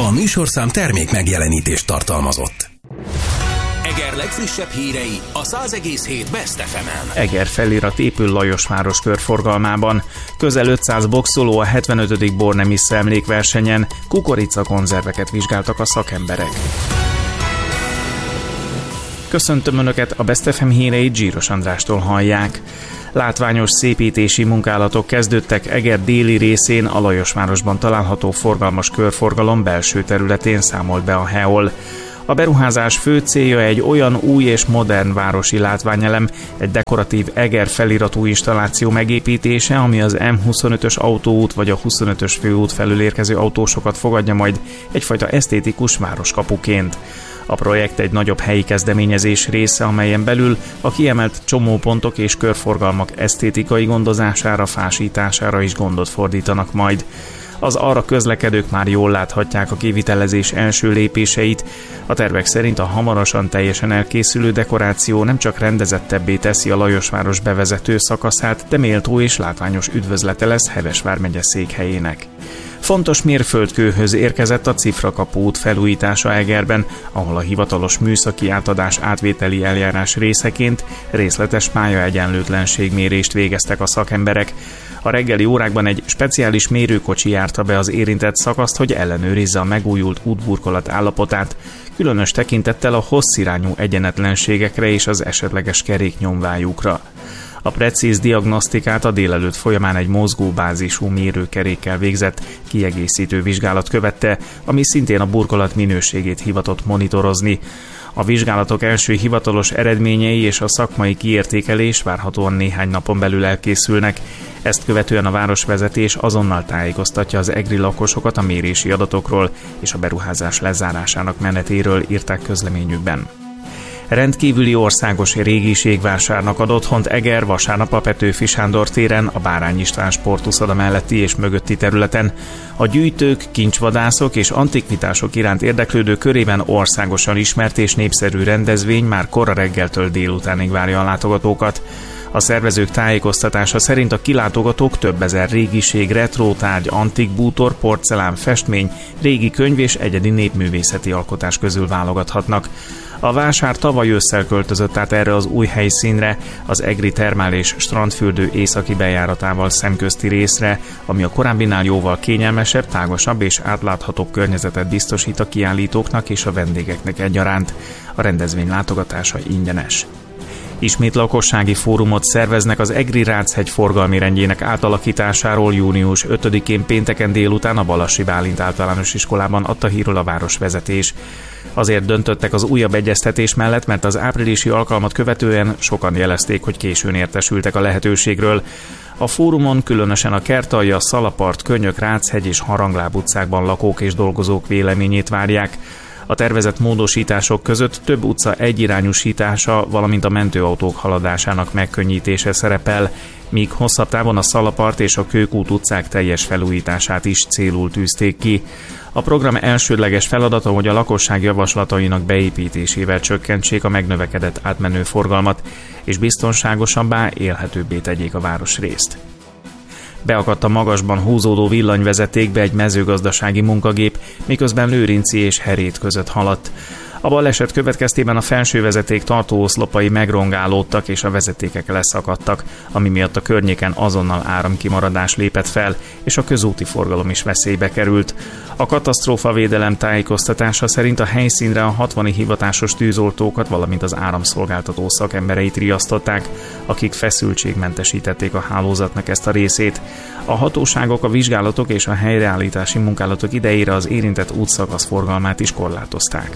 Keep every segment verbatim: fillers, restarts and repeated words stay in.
A műsorszám termék megjelenítést tartalmazott. Eger legfrissebb hírei a száz egész hét Best ef emen. Eger felirat épül Lajosváros körforgalmában. Közel ötszáz boxoló a hetvenötödik Bornemisza emlékversenyen. Kukoricakonzerveket vizsgáltak a szakemberek. Köszöntöm Önöket, a Best ef em híreit Zsíros Andrástól hallják. Látványos szépítési munkálatok kezdődtek Eger déli részén, a Lajosvárosban található forgalmas körforgalom belső területén, számolt be a há e o el. A beruházás fő célja egy olyan új és modern városi látványelem, egy dekoratív Eger feliratú installáció megépítése, ami az em huszonötös autóút vagy a huszonötös főút felől érkező autósokat fogadja majd egyfajta esztétikus városkapuként. A projekt egy nagyobb helyi kezdeményezés része, amelyen belül a kiemelt csomópontok és körforgalmak esztétikai gondozására, fásítására is gondot fordítanak majd. Az arra közlekedők már jól láthatják a kivitelezés első lépéseit. A tervek szerint a hamarosan teljesen elkészülő dekoráció nem csak rendezettebbé teszi a Lajosváros bevezető szakaszát, de méltó és látványos üdvözlete lesz Heves vármegye székhelyének. Fontos mérföldkőhöz érkezett a Cifrakapu út felújítása Egerben, ahol a hivatalos műszaki átadás átvételi eljárás részeként részletes pályaegyenlőtlenségmérést végeztek a szakemberek. A reggeli órákban egy speciális mérőkocsi járta be az érintett szakaszt, hogy ellenőrizze a megújult útburkolat állapotát, különös tekintettel a hosszirányú egyenetlenségekre és az esetleges keréknyomvájukra. A precíz diagnosztikát a délelőtt folyamán egy mozgóbázisú mérőkerékkel végzett kiegészítő vizsgálat követte, ami szintén a burkolat minőségét hivatott monitorozni. A vizsgálatok első hivatalos eredményei és a szakmai kiértékelés várhatóan néhány napon belül elkészülnek. Ezt követően a városvezetés azonnal tájékoztatja az egri lakosokat a mérési adatokról és a beruházás lezárásának menetéről, írták közleményükben. Rendkívüli országos régiségvásárnak ad otthont Eger vasárnap a Petőfi Sándor téren, a Bárány István sportuszoda melletti és mögötti területen. A gyűjtők, kincsvadászok és antikvitások iránt érdeklődő körében országosan ismert és népszerű rendezvény már kora reggeltől délutánig várja a látogatókat. A szervezők tájékoztatása szerint a kilátogatók több ezer régiség, retrótárgy, antik bútor, porcelán, festmény, régi könyv és egyedi népművészeti alkotás közül válogathatnak. A vásár tavaly ősszel költözött át erre az új helyszínre, az egri termál és strandfürdő északi bejáratával szemközti részre, ami a korábbinál jóval kényelmesebb, tágasabb és átláthatóbb környezetet biztosít a kiállítóknak és a vendégeknek egyaránt. A rendezvény látogatása ingyenes. Ismét lakossági fórumot szerveznek az Egri Ráchegy forgalmi rendjének átalakításáról. Június ötödikén pénteken délután a Balassi Bálint általános iskolában adta hírül a városvezetés. Azért döntöttek az újabb egyeztetés mellett, mert az áprilisi alkalmat követően sokan jelezték, hogy későn értesültek a lehetőségről. A fórumon különösen a Kertalja, Szalapart, Könyök, Ráchegy és Harangláb utcákban lakók és dolgozók véleményét várják. A tervezett módosítások között több utca egyirányúsítása, valamint a mentőautók haladásának megkönnyítése szerepel, míg hosszabb távon a Szalapart és a Kőkút utcák teljes felújítását is célul tűzték ki. A program elsődleges feladata, hogy a lakosság javaslatainak beépítésével csökkentsék a megnövekedett átmenő forgalmat, és biztonságosabbá, élhetőbbé tegyék a városrészt. Beakadt a magasban húzódó villanyvezetékbe egy mezőgazdasági munkagép, miközben Lőrinci és Herét között haladt. A baleset következtében a felső vezeték tartóoszlopai megrongálódtak és a vezetékek leszakadtak, ami miatt a környéken azonnal áramkimaradás lépett fel, és a közúti forgalom is veszélybe került. A katasztrófavédelem tájékoztatása szerint a helyszínre a hatvani hivatásos tűzoltókat, valamint az áramszolgáltató szakembereit riasztották, akik feszültségmentesítették a hálózatnak ezt a részét. A hatóságok a vizsgálatok és a helyreállítási munkálatok idejére az érintett útszakasz forgalmát is korlátozták.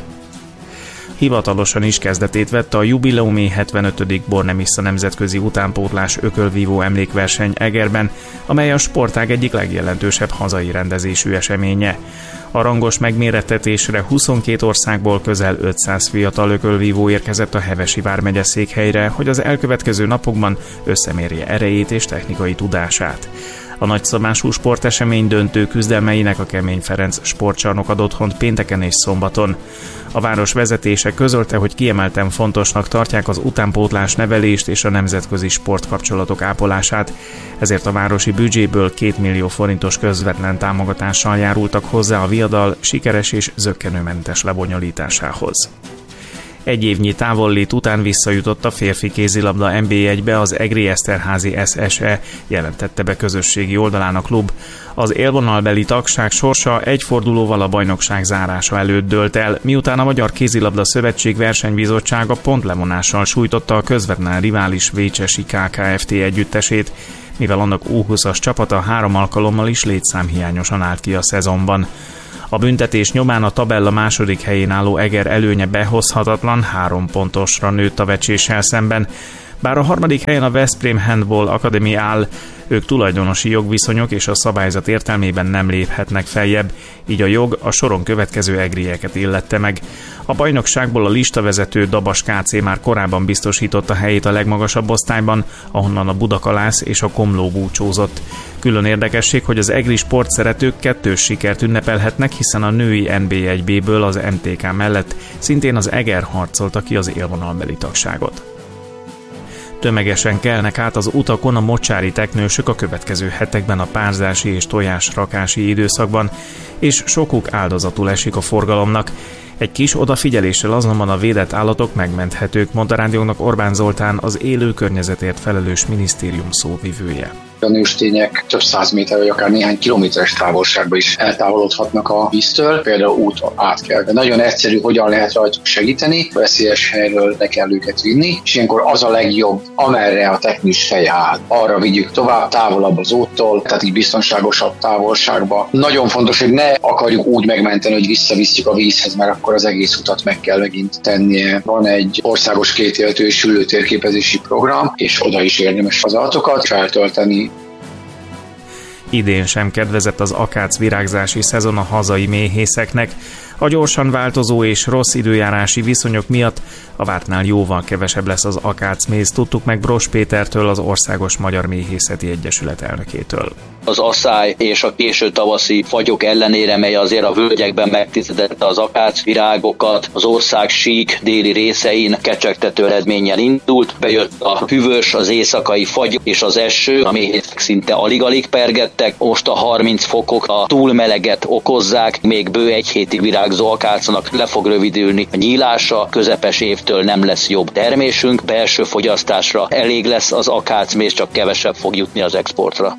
Hivatalosan is kezdetét vette a jubileumi hetvenötödik Bornemisza nemzetközi utánpótlás ökölvívó emlékverseny Egerben, amely a sportág egyik legjelentősebb hazai rendezésű eseménye. A rangos megmérettetésre huszonkét országból közel ötszáz fiatal ökölvívó érkezett a Hevesi vármegye székhelyre, hogy az elkövetkező napokban összemérje erejét és technikai tudását. A nagyszabású sportesemény döntő küzdelmeinek a Kemény Ferenc sportcsarnok ad otthont pénteken és szombaton. A város vezetése közölte, hogy kiemelten fontosnak tartják az utánpótlás nevelést és a nemzetközi sportkapcsolatok ápolását, ezért a városi büdzséből két millió forintos közvetlen támogatással járultak hozzá a viadal sikeres és zökkenőmentes lebonyolításához. Egy évnyi távollét után visszajutott a férfi kézilabda en bé egybe az Egri Eszterházi es es e, jelentette be közösségi oldalán a klub. Az élvonalbeli tagság sorsa egy fordulóval a bajnokság zárása előtt dőlt el, miután a Magyar Kézilabda Szövetség versenybizottsága pontlevonással sújtotta a közvetlen rivális Vécsesi ká ká ef té együttesét, mivel annak U húszas csapata három alkalommal is létszámhiányosan állt ki a szezonban. A büntetés nyomán a tabella második helyén álló Eger előnye behozhatatlan, három pontosra nőtt a Vecséssel szemben. Bár a harmadik helyen a Veszprém Handball Academy áll, ők tulajdonosi jogviszonyok és a szabályzat értelmében nem léphetnek feljebb, így a jog a soron következő egrieket illette meg. A bajnokságból a listavezető Dabas ká cé már korábban biztosította helyét a legmagasabb osztályban, ahonnan a Budakalász és a Komló búcsúzott. Külön érdekesség, hogy az egri sportszeretők kettős sikert ünnepelhetnek, hiszen a női en bé egy bé-ből az em té ká mellett szintén az Eger harcolta ki az élvonalbeli tagságot. Tömegesen kelnek át az utakon a mocsári teknősök a következő hetekben a párzási és tojásrakási időszakban, és sokuk áldozatul esik a forgalomnak. Egy kis odafigyeléssel azonban a védett állatok megmenthetők, mondta rádiónak Orbán Zoltán, az élő környezetért felelős minisztérium szóvivője. A nőstények több száz méter vagy akár néhány kilométeres távolságba is eltávolodhatnak a víztől, például úton át kell. De nagyon egyszerű, hogyan lehet rajtuk segíteni, veszélyes helyről le kell őket vinni, és ilyenkor az a legjobb, amerre a teknős feje áll. Arra vigyük tovább, távolabb az úttól, tehát így biztonságosabb távolságba. Nagyon fontos, hogy ne akarjuk úgy megmenteni, hogy visszavisszük a vízhez, mert akkor az egész utat meg kell megint tennie. Van egy országos kétéltő és hüllő térképezési program, és oda is érdemes az adatokat feltölteni. Idén sem kedvezett az akác virágzási szezon a hazai méhészeknek. A gyorsan változó és rossz időjárási viszonyok miatt a vártnál jóval kevesebb lesz az akácméz, tudtuk meg Bross Pétertől, az Országos Magyar Méhészeti Egyesület elnökétől. Az asszály és a késő tavaszi fagyok ellenére, mely azért a völgyekben megtisztítette az akácvirágokat, az ország sík déli részein kecsegtető eredménnyel indult, bejött a hűvös, az éjszakai fagy és az eső, a méhészek szinte alig-alig pergettek, most a harminc fokok a túlmeleget okozzák, még bő egy hétig virágzó akácnak le fog rövidülni a nyílása, közepes évtől nem lesz jobb termésünk, belső fogyasztásra elég lesz az akácméz, csak kevesebb fog jutni az exportra.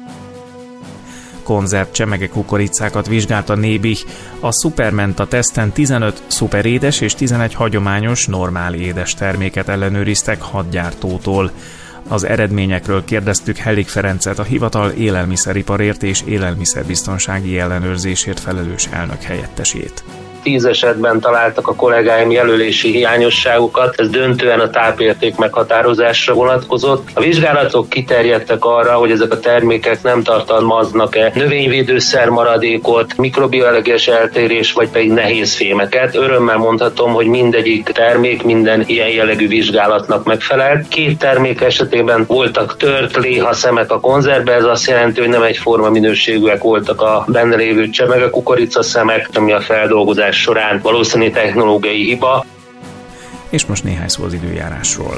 Konzerv csemege kukoricákat vizsgált a Nébih. A Supermenta teszten tizenöt szuperédes és tizenegy hagyományos, normál édes terméket ellenőriztek hat gyártótól. Az eredményekről kérdeztük Hellik Ferencet, a hivatal élelmiszeriparért és élelmiszerbiztonsági ellenőrzésért felelős elnök helyettesét. Tíz esetben találtak a kollégáim jelölési hiányosságokat, ez döntően a tápérték meghatározásra vonatkozott. A vizsgálatok kiterjedtek arra, hogy ezek a termékek nem tartalmaznak-e növényvédőszer maradékot, mikrobioallergiás eltérés, vagy pedig nehéz fémeket. Örömmel mondhatom, hogy mindegyik termék minden ilyen jellegű vizsgálatnak megfelelt. Két termék esetében voltak tört léhaszemek a konzervbe, ez azt jelenti, hogy nem egyforma minőségűek voltak a benne lévő csemege kukoricaszemek, ami a feldolgozás során valószínű technológiai hiba. És most néhány szó az időjárásról.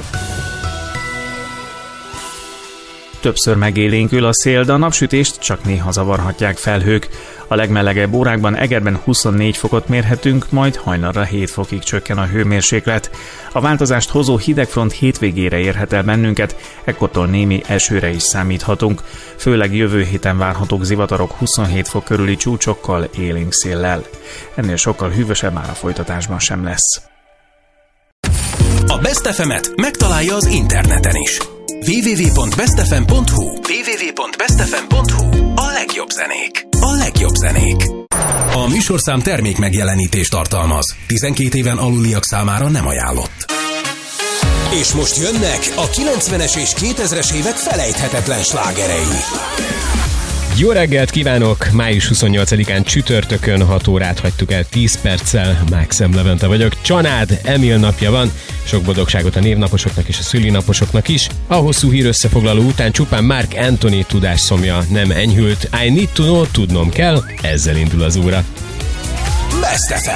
Többször megélénkül a szél, de a napsütést csak néha zavarhatják felhők. A legmelegebb órákban Egerben huszonnégy fokot mérhetünk, majd hajnalra hét fokig csökken a hőmérséklet. A változást hozó hidegfront hétvégére érhet el bennünket, ekkortól némi esőre is számíthatunk. Főleg jövő héten várhatók zivatarok huszonhét fok körüli csúcsokkal, élénk széllel. Ennél sokkal hűvösebb már a folytatásban sem lesz. A Best ef emet megtalálja az interneten is. double-u double-u double-u pont best f m pont h u double-u double-u double-u pont best f m pont h u A legjobb zenék. A legjobb zenék. A műsorszám termék megjelenítést tartalmaz. tizenkét éven aluliak számára nem ajánlott. És most jönnek a kilencvenes és kétezres évek felejthetetlen slágerei. Jó reggelt kívánok! május huszonnyolcadikán csütörtökön hat órát hagytuk el tíz perccel. Mákszem Levente vagyok. Csanád Emil napja van. Sok boldogságot a névnaposoknak és a szülinaposoknak is. A hosszú hír összefoglaló után csupán Mark Anthony tudásszomja nem enyhült. I need to know, tudnom kell. Ezzel indul az óra. Best ef em.